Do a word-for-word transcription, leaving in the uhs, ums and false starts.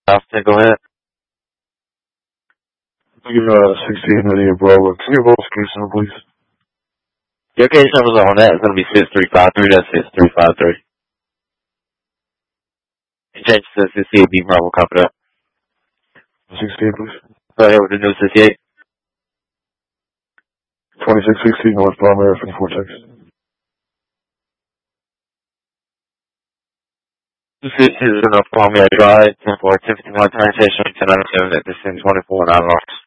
Austin, go ahead. You're uh, sixteen Lydia Bravo. Can you both case number, please? Your case number on that is going to be six three five three. That's six three five three. Change to sixty-eight B Bravo, copy that. sixteen, please. Go ahead with the new sixty-eight. twenty-six sixteen North Palmyra, fifty-four Texas. This is North Palmyra Drive, ten four ten fifty-one, time station, ten ninety-seven at the ten twenty-four, nine hours.